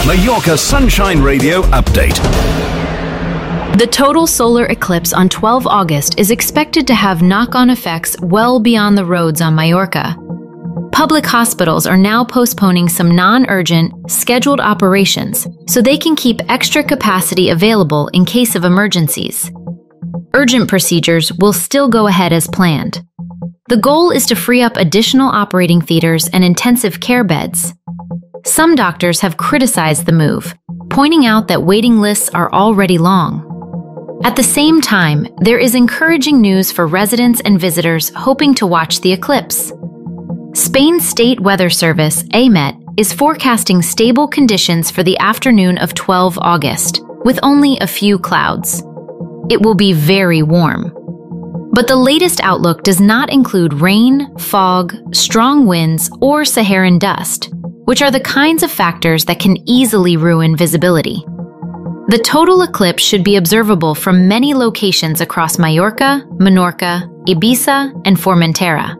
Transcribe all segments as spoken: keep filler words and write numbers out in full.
Mallorca Sunshine Radio update. The total solar eclipse on the twelfth of August is expected to have knock-on effects well beyond the roads on Mallorca. Public hospitals are now postponing some non-urgent, scheduled operations so they can keep extra capacity available in case of emergencies. Urgent procedures will still go ahead as planned. The goal is to free up additional operating theaters and intensive care beds. Some doctors have criticized the move, pointing out that waiting lists are already long. At the same time, there is encouraging news for residents and visitors hoping to watch the eclipse. Spain's State Weather Service, A M E T, is forecasting stable conditions for the afternoon of the twelfth of August, with only a few clouds. It will be very warm. But the latest outlook does not include rain, fog, strong winds, or Saharan dust, which are the kinds of factors that can easily ruin visibility. The total eclipse should be observable from many locations across Mallorca, Menorca, Ibiza, and Formentera.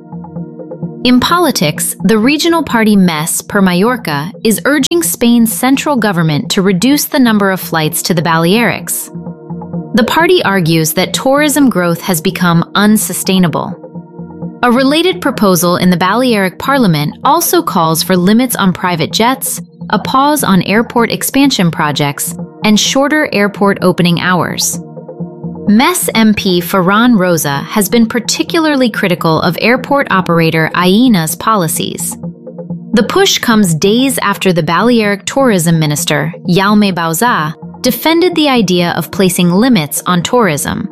In politics, the regional party M E S per Mallorca is urging Spain's central government to reduce the number of flights to the Balearics. The party argues that tourism growth has become unsustainable. A related proposal in the Balearic Parliament also calls for limits on private jets, a pause on airport expansion projects, and shorter airport opening hours. M E S M P Ferran Rosa has been particularly critical of airport operator Aena's policies. The push comes days after the Balearic tourism minister, Jaume Bauzá, defended the idea of placing limits on tourism.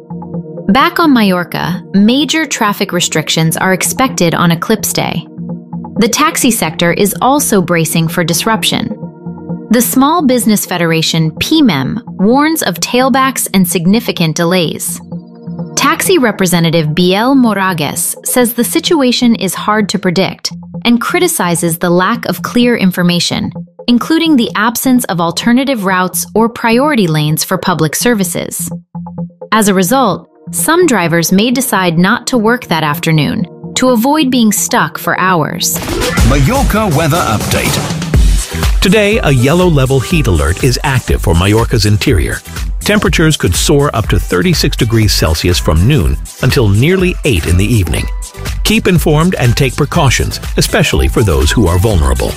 Back on Mallorca, major traffic restrictions are expected on Eclipse Day. The taxi sector is also bracing for disruption. The Small Business Federation, P M E M, warns of tailbacks and significant delays. Taxi representative Biel Moragues says the situation is hard to predict and criticizes the lack of clear information, including the absence of alternative routes or priority lanes for public services. As a result, some drivers may decide not to work that afternoon to avoid being stuck for hours. Mallorca weather update. Today, a yellow level heat alert is active for Mallorca's interior. Temperatures could soar up to thirty-six degrees Celsius from noon until nearly eight in the evening. Keep informed and take precautions, especially for those who are vulnerable.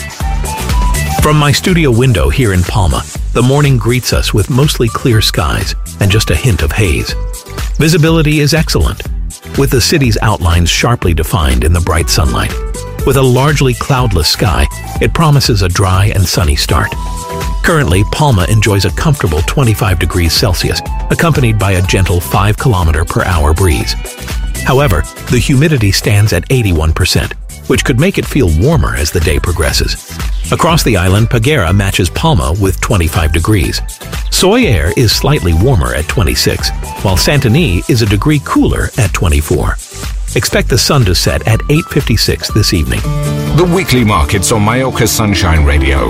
From my studio window here in Palma, the morning greets us with mostly clear skies and just a hint of haze. Visibility is excellent, with the city's outlines sharply defined in the bright sunlight. With a largely cloudless sky, it promises a dry and sunny start. Currently, Palma enjoys a comfortable twenty-five degrees Celsius, accompanied by a gentle five kilometer per hour breeze. However, the humidity stands at eighty-one percent, which could make it feel warmer as the day progresses. Across the island, Peguera matches Palma with twenty-five degrees. Sóller is slightly warmer at twenty-six, while Santanyí is a degree cooler at twenty-four. Expect the sun to set at eight fifty-six this evening. The weekly markets on Mallorca Sunshine Radio.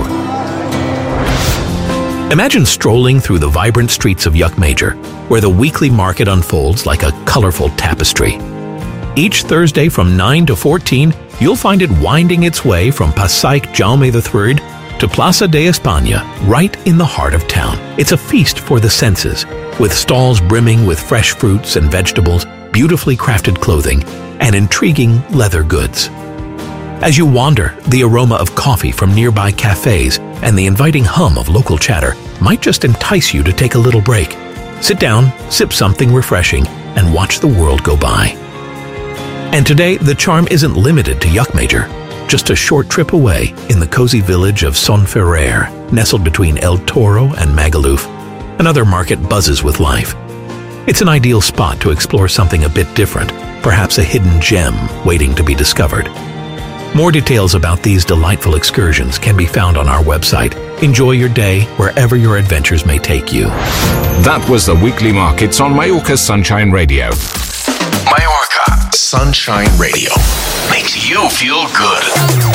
Imagine strolling through the vibrant streets of Llucmajor, where the weekly market unfolds like a colorful tapestry. Each Thursday from nine to fourteen, you'll find it winding its way from Passeig Jaume the third to Plaça de España, right in the heart of town. It's a feast for the senses, with stalls brimming with fresh fruits and vegetables, beautifully crafted clothing, and intriguing leather goods. As you wander, the aroma of coffee from nearby cafes and the inviting hum of local chatter might just entice you to take a little break. Sit down, sip something refreshing, and watch the world go by. And today, the charm isn't limited to Llucmajor. Just a short trip away, in the cozy village of Son Ferrer, nestled between El Toro and Magaluf, another market buzzes with life. It's an ideal spot to explore something a bit different, perhaps a hidden gem waiting to be discovered. More details about these delightful excursions can be found on our website. Enjoy your day wherever your adventures may take you. That was the weekly markets on Mallorca Sunshine Radio. Mallorca Sunshine Radio makes you feel good.